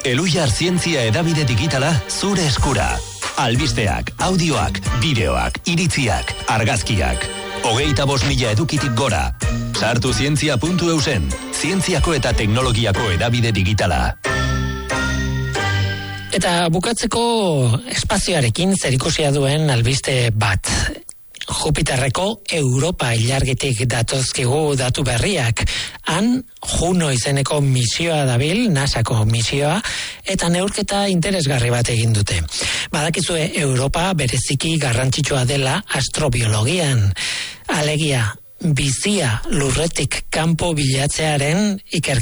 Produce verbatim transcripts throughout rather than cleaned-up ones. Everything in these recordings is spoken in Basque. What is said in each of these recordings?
Elujar zientzia edabide digitala zure eskura. Albisteak, audioak, bideoak, iritziak, argazkiak. Hogeita bost mila edukitik gora. Sartu zientzia puntu eusen, zientziako eta teknologiako edabide digitala. Eta bukatzeko espazioarekin zerikusia duen albiste bat. Jupiterreko Europa ilargitik datozkigu datu berriak. Han Juno izeneko misioa dabil, NASAko misioa, eta neurketa interesgarri bat egin dute. Badakizue Europa bereziki garrantzitsua dela astrobiologian. Alegia, bizia lurretik kanpo bilatzearen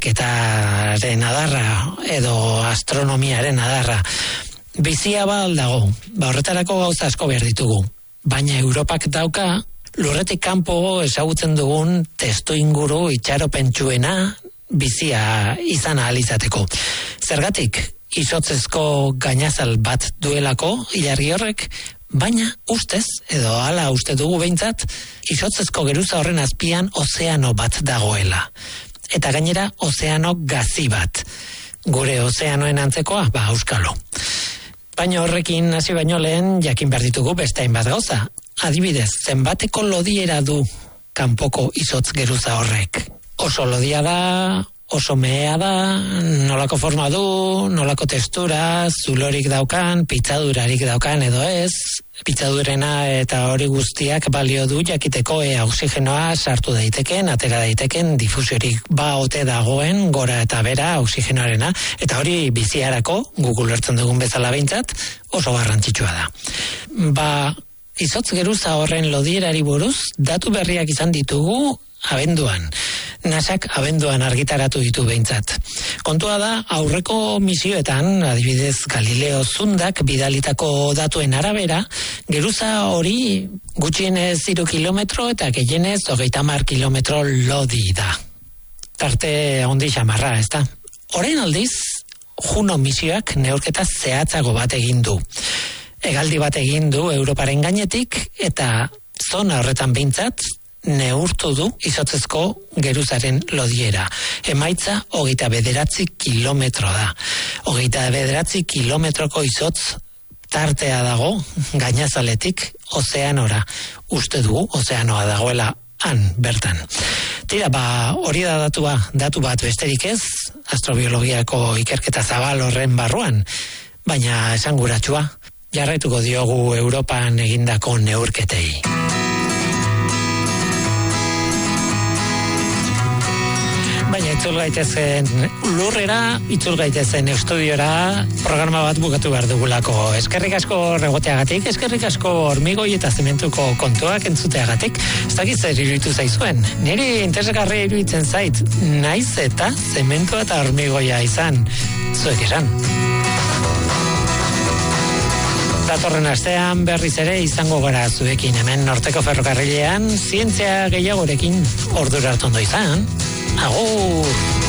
ikerketaren adarra edo astronomiaren adarra. Bizia ba aldago, ba horretarako gauza asko behar ditugu. Baina Europak dauka lurretik kanpo ezagutzen dugun testu inguru itxaropentsuena bizia izan ahal izateko. Zergatik, izotzezko gainazal bat duelako ilargi horrek, baina ustez, edo hala uste dugu behintzat, izotzezko geruza horren azpian ozeano bat dagoela. Eta gainera ozeano gazi bat. Gure ozeanoen antzekoa, ba auskalo. Baina horrekin hasi baino lehen jakin behar ditugu beste hainbat gauza. Adibidez, zenbateko lodiera du kanpoko izotz geruza horrek. Oso lodia da, oso mehea da, nolako forma du, nolako testura, zulorik daukan, pitzadurarik daukan edo ez. Pitzadurena eta hori guztiak balio du jakiteko ea oxigenoa sartu daiteken, atera daiteken, difusiorik ba ote dagoen, gora eta bera oxigenoarena, eta hori biziarako, Google ulertzen dugun bezala behintzat, oso garrantzitsua da. Ba, izotz geruza horren lodierari buruz, datu berriak izan ditugu abenduan. NASAk abenduan argitaratu ditu behintzat. Kontua da, aurreko misioetan, adibidez Galileo zundak bidalitako datuen arabera, geruza hori gutxienez hiru kilometro eta gehienez hogeita hamar kilometro lodi da. Tarte handi xamarra, ezta? Orain aldiz, Juno misioak neurketa zehatzago bat egin du. Hegaldi bat egin du Europaren gainetik eta zona horretan behintzat neurtu du izotzezko geruzaren lodiera. Emaitza hogeita bederatzi kilometro da. Hogeita bederatzi kilometroko izotz tartea dago gainazaletik ozeanora. Uste dugu ozeanoa dagoela han bertan. Tira, ba, hori da datua, datu bat besterik ez, astrobiologiako ikerketa zabal horren barruan, baina esanguratsua, jarraituko diogu Europan egindako neurketei. Baina itzul gaitezen lurrera, itzul gaitezen estudiora, programa bat bukatu behar dugulako. Eskerrik asko regoteagatik, eskerrik asko hormigoi eta zementuko kontuak entzuteagatik. Ez dakit zer iruditu zaizuen. Niri interesgarri iruditzen zait, naiz eta zementua eta hormigoia izan. Zuek esan. Datorren astean berriz ere izango gara zuekin hemen Norteko Ferrokarrilean, zientzia gehiagorekin ordura hartu ondo izan. Agur!